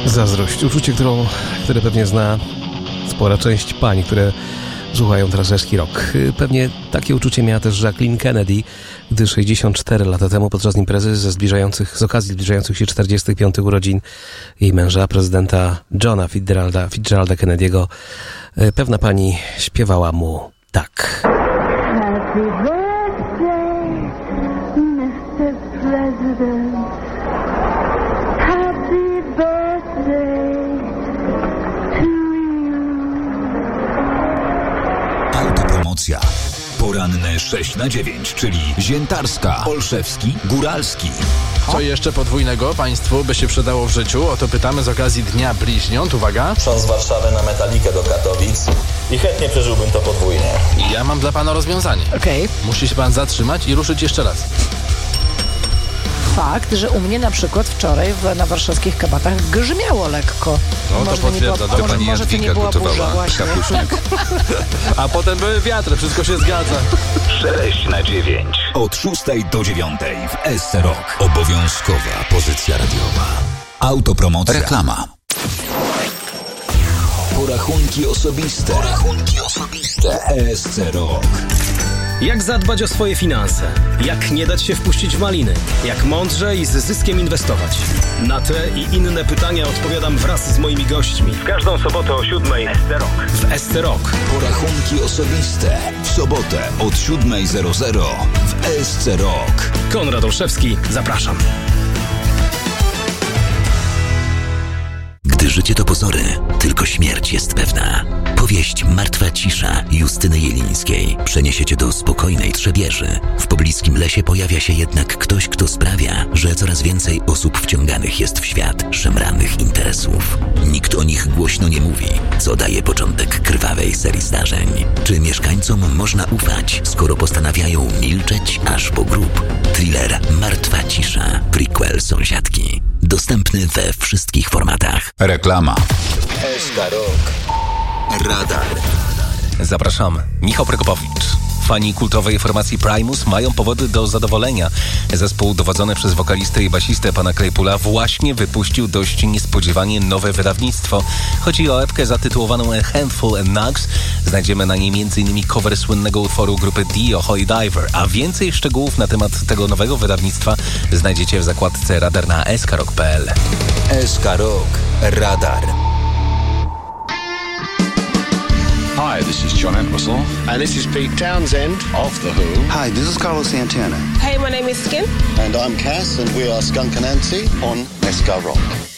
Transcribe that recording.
Zazdrość, uczucie, które pewnie zna spora część pań, które słuchają teraz jazz rock. Pewnie takie uczucie miała też Jacqueline Kennedy, gdy 64 lata temu podczas imprezy z okazji zbliżających się 45 urodzin jej męża, prezydenta Johna Fitzgeralda Kennedy'ego, pewna pani śpiewała mu tak. Happy birthday, Mr. President. Happy birthday to you. Autopromocja. Poranne 6/9, czyli Ziętarska, Olszewski, Góralski. Co jeszcze podwójnego Państwu by się przydało w życiu? O to pytamy z okazji Dnia Bliźniąt. Uwaga. Szon z Warszawy na Metalikę do Katowic i chętnie przeżyłbym to podwójnie. Ja mam dla Pana rozwiązanie. Okej. Musi się Pan zatrzymać i ruszyć jeszcze raz. Fakt, że u mnie na przykład wczoraj na warszawskich kabatach grzmiało lekko. No to potwierdza. Może to nie była burza właśnie. A potem były wiatry, wszystko się zgadza. 6/9. Od 6 do 9 w SC Rock. Obowiązkowa pozycja radiowa. Autopromocja. Reklama. Porachunki osobiste. SC Rock. Jak zadbać o swoje finanse? Jak nie dać się wpuścić w maliny? Jak mądrze i z zyskiem inwestować? Na te i inne pytania odpowiadam wraz z moimi gośćmi. W każdą sobotę o 7:00 SC Rock. W SC Rock. Porachunki osobiste. W sobotę od 7:00 w SC Rock. Konrad Olszewski, zapraszam. Gdy życie to pozory, tylko śmierć jest pewna. Powieść Martwa cisza Justyny Jelińskiej przeniesie cię do spokojnej Trzebieży. W pobliskim lesie pojawia się jednak ktoś, kto sprawia, że coraz więcej osób wciąganych jest w świat szemranych interesów. Nikt o nich głośno nie mówi, co daje początek krwawej serii zdarzeń. Czy mieszkańcom można ufać, skoro postanawiają milczeć aż po grób? Thriller Martwa cisza, prequel Sąsiadki. Dostępny we wszystkich formatach. Reklama. SK Rock. Radar. Zapraszam, Michał Prokopowicz. Fani kultowej formacji Primus mają powody do zadowolenia. Zespół dowodzony przez wokalistę i basistę pana Claypoola właśnie wypuścił dość niespodziewanie nowe wydawnictwo. Chodzi o epkę zatytułowaną A Handful and Nugs. Znajdziemy na niej m.in. cover słynnego utworu grupy Dio, Holy Diver, a więcej szczegółów na temat tego nowego wydawnictwa znajdziecie w zakładce Radar na skrok.pl. SK Rock. Radar. Hi, this is John Entwistle. And this is Pete Townsend Of The Who. Hi, this is Carlos Santana. Hey, my name is Skin. And I'm Cass, and we are Skunk Anansi on SK Rock.